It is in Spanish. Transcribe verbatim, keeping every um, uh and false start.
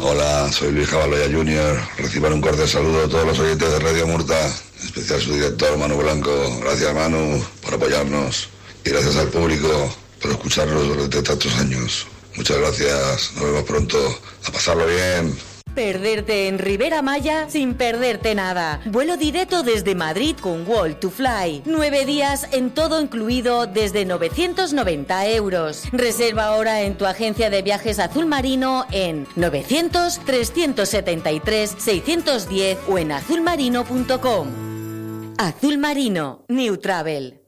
Hola, soy Luis Cabaloya junior Reciban un cordial saludo a todos los oyentes de Radio Murta, en especial su director Manu Blanco. Gracias, Manu, por apoyarnos, y gracias al público por escucharnos durante tantos años. Muchas gracias, nos vemos pronto, a pasarlo bien. Perderte en Ribera Maya sin perderte nada. Vuelo directo desde Madrid con Wall to Fly. Nueve días en todo incluido desde novecientos noventa euros. Reserva ahora en tu agencia de viajes Azul Marino en novecientos, trescientos setenta y tres, seiscientos diez o en azul marino punto com. Azul Marino, New Travel.